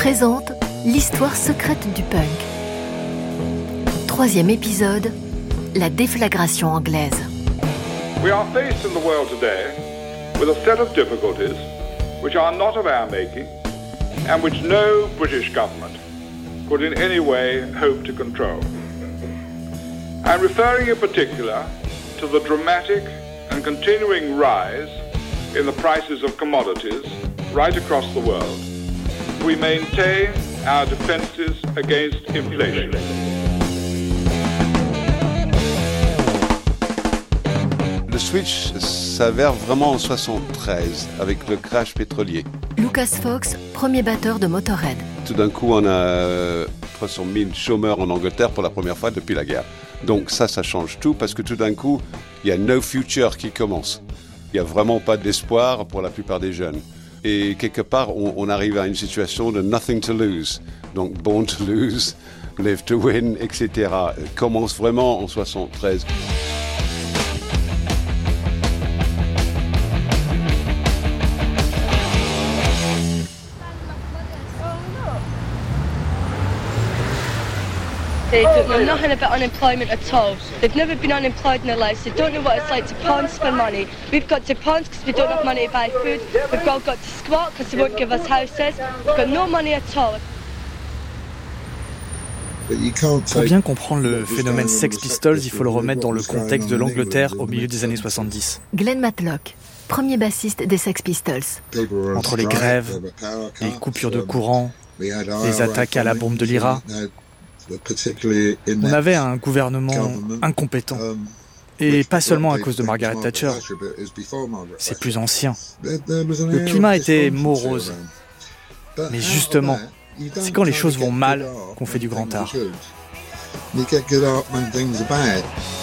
présente l'histoire secrète du punk. 3e épisode, la déflagration anglaise. We are faced in the world today with a set of difficulties which are not of our making and which no British government could in any way hope to control. I'm referring in particular to the dramatic and continuing rise in the prices of commodities right across the world. We maintain our defenses against inflation. Le switch s'avère vraiment en 73 avec le crash pétrolier. Lucas Fox, premier batteur de Motorhead. Tout d'un coup, on a 300 000 chômeurs en Angleterre pour la première fois depuis la guerre. Donc ça change tout parce que tout d'un coup, il y a no future qui commence. Il n'y a vraiment pas d'espoir pour la plupart des jeunes. Et quelque part, on arrive à une situation de nothing to lose. Donc born to lose, live to win, etc. Commence vraiment en 73. They don't know nothing about unemployment at all. They've never been unemployed in their lives. They don't know what it's like to pawn for money. We've got to pawn because we don't have money to buy food. We've all got to squat because they won't give us houses. We've got no money at all. Pour bien comprendre le phénomène Sex Pistols, il faut le remettre dans le contexte de l'Angleterre au milieu des années 70. Glenn Matlock, premier bassiste des Sex Pistols. Entre les grèves, les coupures de courant, les attaques à la bombe de l'IRA, on avait un gouvernement incompétent. Et pas seulement à cause de Margaret Thatcher. C'est plus ancien. Le climat était morose. Mais justement, c'est quand les choses vont mal qu'on fait du grand art.